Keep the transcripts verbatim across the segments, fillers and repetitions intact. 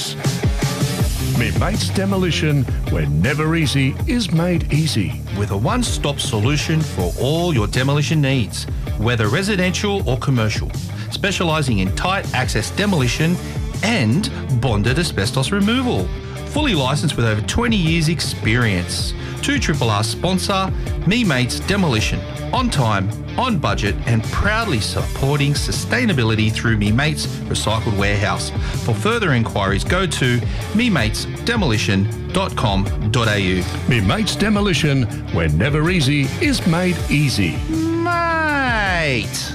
Mates. Me Mates Demolition, where never easy is made easy. With a one-stop solution for all your demolition needs, whether residential or commercial, specialising in tight access demolition and bonded asbestos removal. Fully licensed with over twenty years experience. two R R R sponsor, Me Mates Demolition. On time, on budget and proudly supporting sustainability through Me Mates Recycled Warehouse. For further inquiries, go to me mates demolition dot com dot a u. Me Mates Demolition, where never easy is made easy. Mate!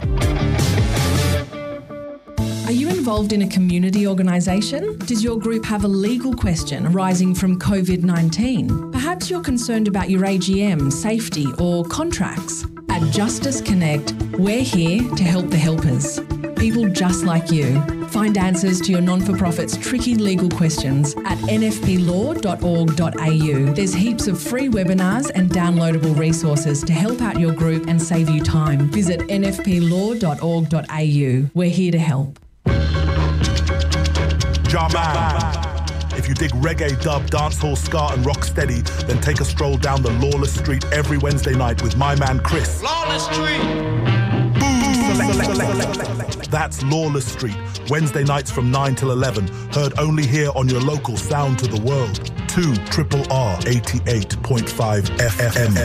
Are you involved in a community organisation? Does your group have a legal question arising from COVID nineteen? Perhaps you're concerned about your A G M, safety or contracts. At Justice Connect, we're here to help the helpers. People just like you. Find answers to your non-for-profit's tricky legal questions at n f p law dot org dot a u. There's heaps of free webinars and downloadable resources to help out your group and save you time. Visit n f p law dot org dot a u. We're here to help. Jaman. If you dig reggae, dub, dancehall, ska and rock steady, then take a stroll down the Lawless Street every Wednesday night with my man Chris. Lawless Street! Boom! That's Lawless Street, Wednesday nights from nine till eleven, heard only here on your local Sound to the World. two R R R eighty-eight point five F M.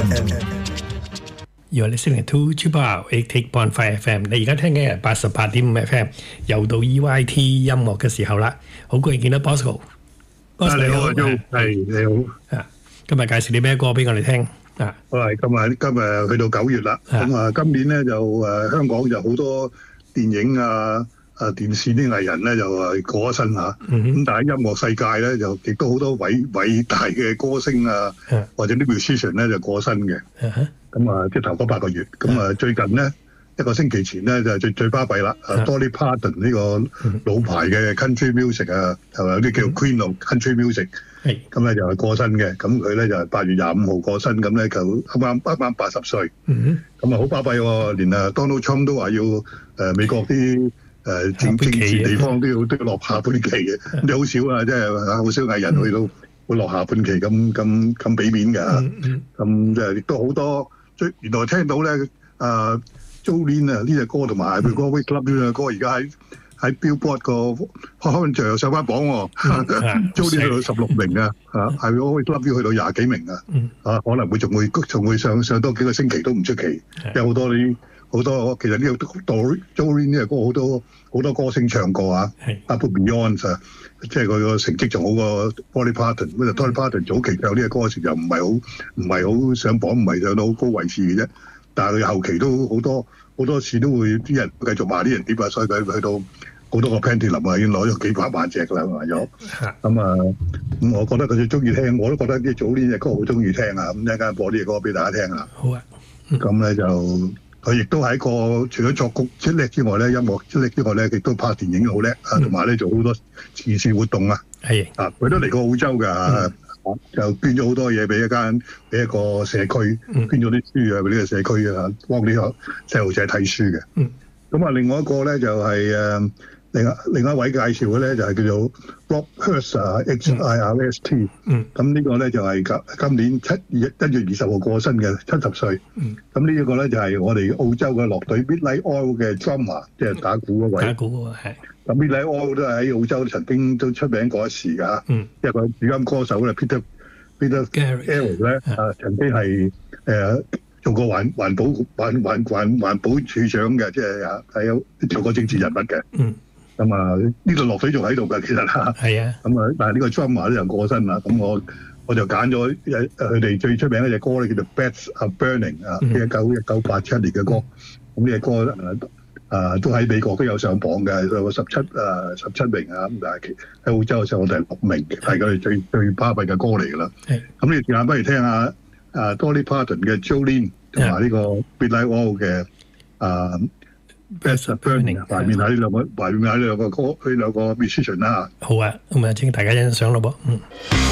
You're listening to 珠寶 eighty-eight point five F M。 你而家聽緊係八十八點五 F M， 又到 E Y T 音樂嘅時候啦。好高興見到 Bosco。Bosco 你好，係你好。 啊，今日介紹啲咩歌俾我哋聽啊？ 我係今日今日去到九月啦。咁啊，今年咧就誒香港就好多電影啊、啊電視啲藝人咧就誒過咗身嚇。咁但係音樂世界咧就亦都好多偉偉大嘅歌星啊，或者啲 musician 咧就過身嘅。咁啊，即係頭嗰八個月。咁啊，最近咧一個星期前咧就最最巴閉啦。啊 ，Dolly Parton 呢個老牌嘅 country music 啊，就有啲叫 Queen of Country Music。咁咧就係過身嘅。咁佢咧就係八月廿五號過身，咁咧就啱啱啱啱八十歲。咁啊好巴閉喎，連啊 Donald Trump 都話要誒美國啲誒政政治地方都要都要落下半期嘅。你好少啊，即係好少藝人去到會落下半期咁咁咁俾面㗎。咁即係亦都好多。最原來聽到咧，啊 Jolene 啊呢隻歌同埋佢個 Wake Up 呢隻歌，而家喺喺 Billboard 個可能就又上翻榜喎。Jolene 去到十六名啊，嚇係 Wake Up 去到廿幾名啊，啊可能會仲會仲會上上多幾個星期都唔出奇。有好多啲好多其實呢個 Jolene 呢隻歌好多好多歌星唱過啊，包括 Beyond 啊，即係佢個成績仲好過 Dolly Parton。咁就 Dolly Parton 早期唱呢隻歌時就唔係好唔係好上榜，唔係上到好高位置嘅啫。但係佢後期都好多好多次都會啲人繼續話啲人點啊，所以佢去到好多個 Platinum 啊，已經攞咗幾百萬隻啦，賣咗。咁啊，咁我覺得佢最中意聽，我都覺得啲早呢隻歌好中意聽啊。咁一陣間播呢隻歌俾大家聽啊。 好啊。 咁咧就佢亦都係一個除咗作曲出叻之外咧，音樂出叻之外咧，亦都拍電影好叻啊，同埋咧做好多慈善活動啊。 係啊，佢都嚟過澳洲㗎。就捐咗好多嘢俾一間俾一個社區，捐咗啲書啊俾呢個社區啊，幫呢個細路仔睇書嘅。咁啊，另外一個咧就係誒另外另一位介紹嘅咧就係叫做 Rob Hirst 啊 ，H I R S T。咁呢個咧就係今今年七月一月二十號過身嘅七十歲。咁呢一個咧就係我哋澳洲嘅樂隊 Midnight Oil 嘅 drummer， 即係打鼓嗰位。 打鼓嗰個係。 咁 Midnight Oil 都係喺澳洲曾經都出名過一時㗎。因為佢主音歌手咧 Peter Peter Carroll 咧啊，曾經係誒做過環環保環環環環保處長嘅，即係啊係有做過政治人物嘅。咁啊呢個樂隊仲喺度㗎，其實嚇。係啊。咁啊，但係呢個 drummer 咧就過身啦。咁我我就揀咗誒佢哋最出名一隻歌咧，叫做 Bats Are Burning 啊，一九一九八七年嘅歌。咁呢隻歌誒。啊，都喺美國都有上榜嘅，有十七啊十七名啊，咁但係喺澳洲嘅時候我哋係六名嘅，係佢哋最最巴閉嘅歌嚟㗎啦。咁呢個時間不如聽下啊 Dolly Parton 嘅 Jolene 同埋呢個 Midnight Oil 嘅啊 Bats Are Burning， 懷念下呢兩個懷念下呢兩個歌呢兩個 musician 啦。 好啊，咁啊請大家欣賞咯噃。嗯。